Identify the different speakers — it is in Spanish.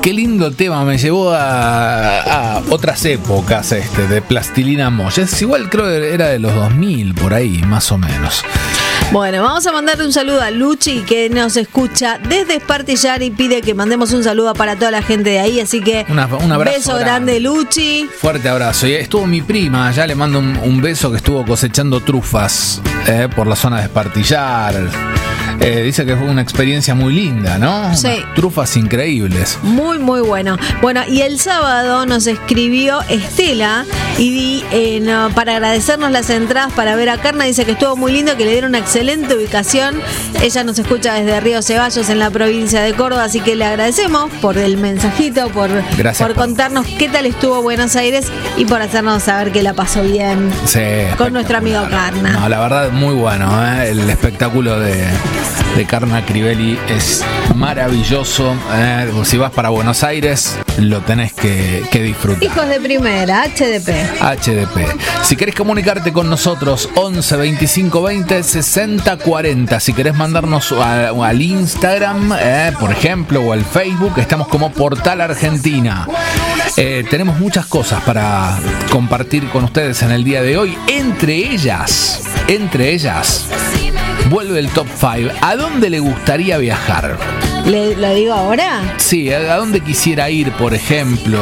Speaker 1: Qué lindo tema, me llevó a otras épocas de Plastilina Mosh. Es igual, creo que era de los 2000, por ahí, más o menos.
Speaker 2: Bueno, vamos a mandarle un saludo a Luchi, que nos escucha desde Espartillar y pide que mandemos un saludo para toda la gente de ahí, así que
Speaker 1: un abrazo
Speaker 2: beso grande, Luchi.
Speaker 1: Fuerte abrazo. Y estuvo mi prima, ya le mando un beso, que estuvo cosechando trufas por la zona de Espartillar. Dice que fue una experiencia muy linda, ¿no?
Speaker 2: Sí.
Speaker 1: Unas trufas increíbles.
Speaker 2: Muy, muy bueno. Bueno, y el sábado nos escribió Estela y para agradecernos las entradas para ver a Carna, dice que estuvo muy lindo, que le dieron una excelente ubicación. Ella nos escucha desde Río Ceballos, en la provincia de Córdoba, así que le agradecemos por el mensajito, por contarnos qué tal estuvo Buenos Aires y por hacernos saber que la pasó bien con nuestro amigo Carna.
Speaker 1: No, la verdad, muy bueno, el espectáculo de Carna Crivelli es maravilloso. Si vas para Buenos Aires, lo tenés que disfrutar.
Speaker 2: Hijos de primera, HDP.
Speaker 1: Si querés comunicarte con nosotros, 11 25 20 60 40. Si querés mandarnos al Instagram, por ejemplo, o al Facebook, estamos como Portal Argentina. Tenemos muchas cosas para compartir con ustedes en el día de hoy. Entre ellas, vuelve el Top 5. ¿A dónde le gustaría viajar?
Speaker 2: ¿Lo digo ahora?
Speaker 1: Sí, ¿a dónde quisiera ir, por ejemplo?